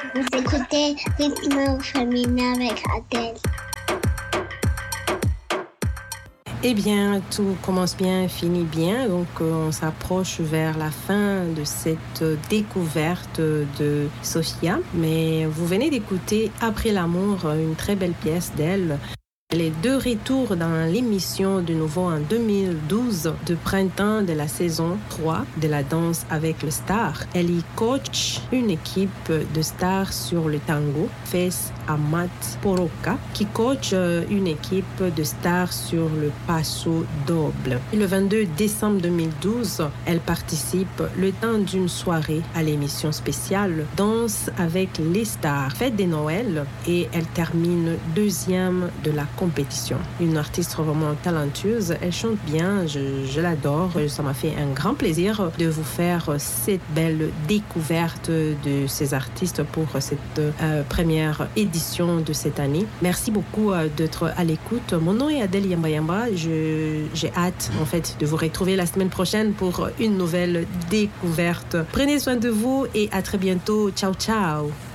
Vous écoutez Rythme féminin avec Adèle. Eh bien, tout commence bien, finit bien. Donc, on s'approche vers la fin de cette découverte de Sophia. Mais vous venez d'écouter Après l'amour, une très belle pièce d'elle. Les deux retours dans l'émission de nouveau en 2012 de printemps de la saison 3 de la danse avec le star. Elle y coach une équipe de stars sur le tango, Fes Amat Poroka, qui coach une équipe de stars sur le passo doble. Le 22 décembre 2012, elle participe le temps d'une soirée à l'émission spéciale Danse avec les stars, fête des Noël, et elle termine deuxième de la compétition. Une artiste vraiment talentueuse, elle chante bien, je l'adore, ça m'a fait un grand plaisir de vous faire cette belle découverte de ces artistes pour cette première édition de cette année. Merci beaucoup d'être à l'écoute. Mon nom est Adèle Yamba. J'ai hâte en fait de vous retrouver la semaine prochaine pour une nouvelle découverte. Prenez soin de vous et à très bientôt. Ciao, ciao.